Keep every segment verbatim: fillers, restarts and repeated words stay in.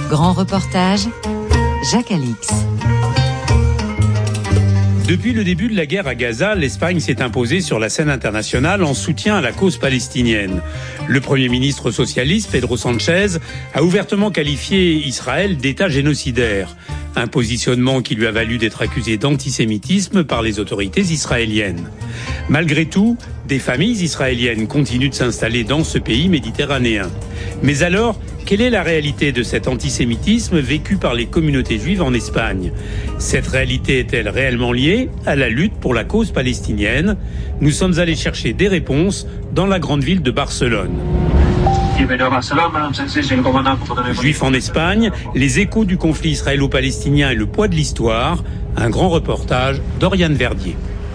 Grand reportage, Jacques Alix. Depuis le début de la guerre à Gaza, l'Espagne s'est imposée sur la scène internationale en soutien à la cause palestinienne. Le Premier ministre socialiste, Pedro Sánchez, a ouvertement qualifié Israël d'État génocidaire. Un positionnement qui lui a valu d'être accusé d'antisémitisme par les autorités israéliennes. Malgré tout, des familles israéliennes continuent de s'installer dans ce pays méditerranéen. Mais alors, quelle est la réalité de cet antisémitisme vécu par les communautés juives en Espagne ? Cette réalité est-elle réellement liée à la lutte pour la cause palestinienne ? Nous sommes allés chercher des réponses dans la grande ville de Barcelone. Juifs en Espagne, les échos du conflit israélo-palestinien et le poids de l'histoire. Un grand reportage d'Oriane Verdier.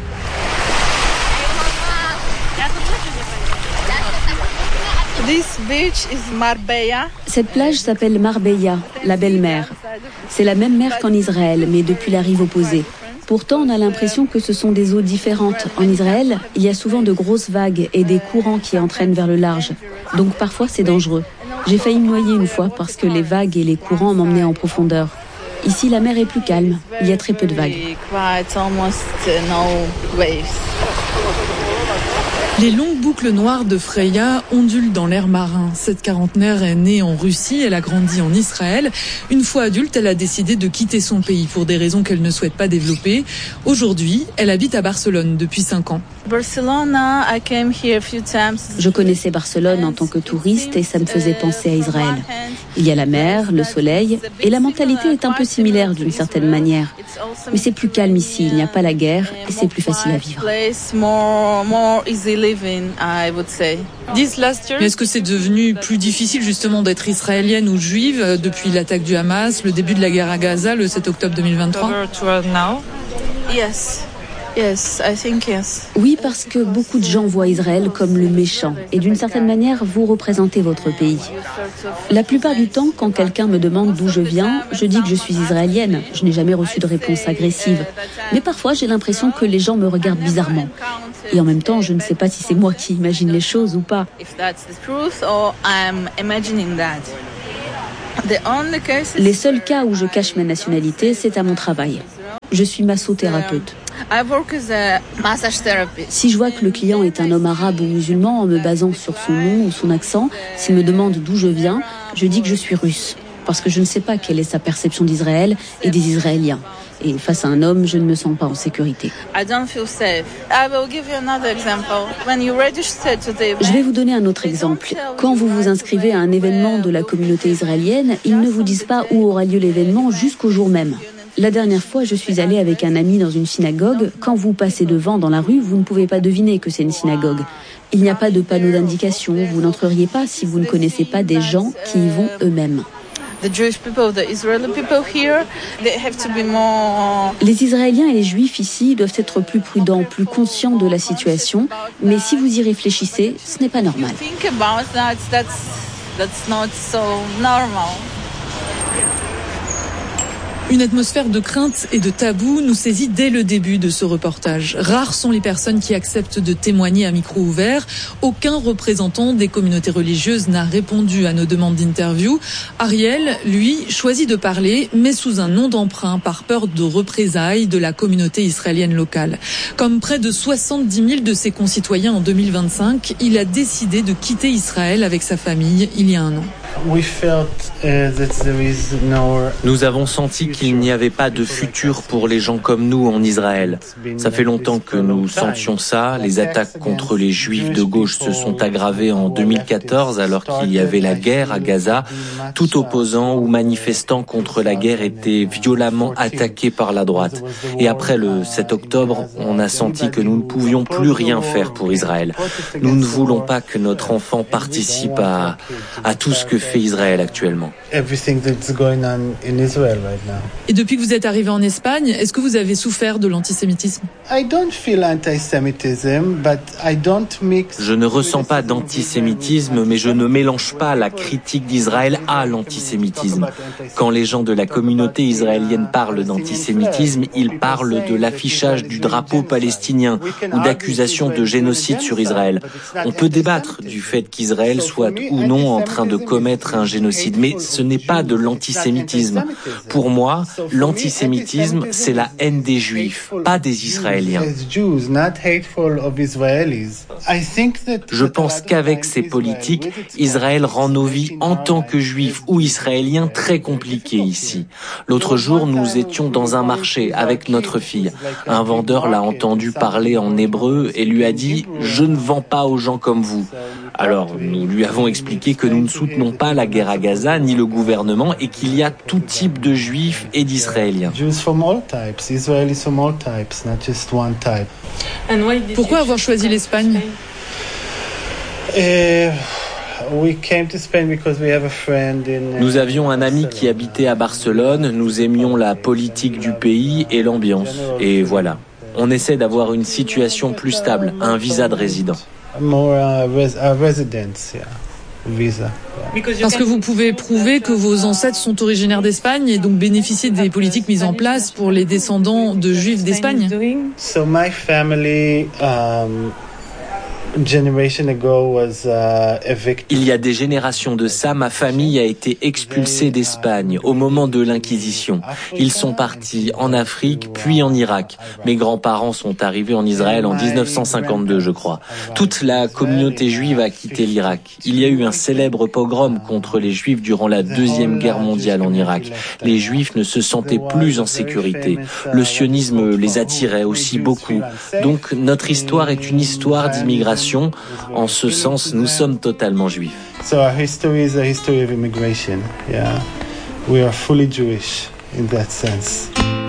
Cette plage s'appelle Marbella, la belle mer. C'est la même mer qu'en Israël, mais depuis la rive opposée. Pourtant, on a l'impression que ce sont des eaux différentes. En Israël, il y a souvent de grosses vagues et des courants qui entraînent vers le large. Donc parfois, c'est dangereux. J'ai failli me noyer une fois parce que les vagues et les courants m'emmenaient en profondeur. Ici, la mer est plus calme. Il y a très peu de vagues. Les longues boucles noires de Freya ondulent dans l'air marin. Cette quarantenaire est née en Russie, elle a grandi en Israël. Une fois adulte, elle a décidé de quitter son pays pour des raisons qu'elle ne souhaite pas développer. Aujourd'hui, elle habite à Barcelone depuis cinq ans. Je connaissais Barcelone en tant que touriste et ça me faisait penser à Israël. Il y a la mer, le soleil et la mentalité est un peu similaire d'une certaine manière. Mais c'est plus calme ici, il n'y a pas la guerre et c'est plus facile à vivre. Mais est-ce que c'est devenu plus difficile justement d'être israélienne ou juive depuis l'attaque du Hamas, le début de la guerre à Gaza le sept octobre deux mille vingt-trois ? Oui, parce que beaucoup de gens voient Israël comme le méchant. Et d'une certaine manière, vous représentez votre pays. La plupart du temps, quand quelqu'un me demande d'où je viens, je dis que je suis israélienne. Je n'ai jamais reçu de réponse agressive. Mais parfois, j'ai l'impression que les gens me regardent bizarrement. Et en même temps, je ne sais pas si c'est moi qui imagine les choses ou pas. Les seuls cas où je cache ma nationalité, c'est à mon travail. Je suis massothérapeute. Si je vois que le client est un homme arabe ou musulman, en me basant sur son nom ou son accent, s'il me demande d'où je viens, je dis que je suis russe. Parce que je ne sais pas quelle est sa perception d'Israël et des Israéliens. Et face à un homme, je ne me sens pas en sécurité. Je vais vous donner un autre exemple. Quand vous vous inscrivez à un événement de la communauté israélienne, ils ne vous disent pas où aura lieu l'événement jusqu'au jour même. La dernière fois, je suis allée avec un ami dans une synagogue. Quand vous passez devant dans la rue, vous ne pouvez pas deviner que c'est une synagogue. Il n'y a pas de panneau d'indication. Vous n'entreriez pas si vous ne connaissez pas des gens qui y vont eux-mêmes. Les Israéliens et les Juifs ici doivent être plus prudents, plus conscients de la situation. Mais si vous y réfléchissez, ce n'est pas normal. Une atmosphère de crainte et de tabou nous saisit dès le début de ce reportage. Rares sont les personnes qui acceptent de témoigner à micro ouvert. Aucun représentant des communautés religieuses n'a répondu à nos demandes d'interview. Ariel, lui, choisit de parler, mais sous un nom d'emprunt par peur de représailles de la communauté israélienne locale. Comme près de soixante-dix mille de ses concitoyens en deux mille vingt-cinq, il a décidé de quitter Israël avec sa famille il y a un an. Nous avons senti qu'il n'y avait pas de futur pour les gens comme nous en Israël. Ça fait longtemps que nous sentions ça. Les attaques contre les Juifs de gauche se sont aggravées en deux mille quatorze alors qu'il y avait la guerre à Gaza. Tout opposant ou manifestant contre la guerre était violemment attaqué par la droite. Et après le sept octobre, on a senti que nous ne pouvions plus rien faire pour Israël. Nous ne voulons pas que notre enfant participe à, à tout ce que fait Israël actuellement. Et depuis que vous êtes arrivé en Espagne, est-ce que vous avez souffert de l'antisémitisme ? Je ne ressens pas d'antisémitisme, mais je ne mélange pas la critique d'Israël à l'antisémitisme. Quand les gens de la communauté israélienne parlent d'antisémitisme, ils parlent de l'affichage du drapeau palestinien ou d'accusations de génocide sur Israël. On peut débattre du fait qu'Israël soit ou non en train de commettre un génocide, mais ce n'est pas de l'antisémitisme. Pour moi, l'antisémitisme, c'est la haine des Juifs, pas des Israéliens. Je pense qu'avec ces politiques, Israël rend nos vies en tant que Juifs ou Israéliens très compliquées ici. L'autre jour, nous étions dans un marché avec notre fille. Un vendeur l'a entendu parler en hébreu et lui a dit « Je ne vends pas aux gens comme vous ». Alors, nous lui avons expliqué que nous ne soutenons pas la guerre à Gaza ni le gouvernement et qu'il y a tout type de Juifs et d'Israéliens. Pourquoi avoir choisi l'Espagne ? Nous avions un ami qui habitait à Barcelone, nous aimions la politique du pays et l'ambiance. Et voilà, on essaie d'avoir une situation plus stable, un visa de résident. Parce que vous pouvez prouver que vos ancêtres sont originaires d'Espagne et donc bénéficier des politiques mises en place pour les descendants de Juifs d'Espagne. Il y a des générations de ça, ma famille a été expulsée d'Espagne au moment de l'Inquisition. Ils sont partis en Afrique, puis en Irak. Mes grands-parents sont arrivés en Israël en dix-neuf cent cinquante-deux, je crois. Toute la communauté juive a quitté l'Irak. Il y a eu un célèbre pogrom contre les Juifs durant la Deuxième Guerre mondiale en Irak. Les Juifs ne se sentaient plus en sécurité. Le sionisme les attirait aussi beaucoup. Donc notre histoire est une histoire d'immigration. En ce sens, nous sommes totalement juifs. So our history is a history of immigration. Yeah, we are fully Jewish in that sense.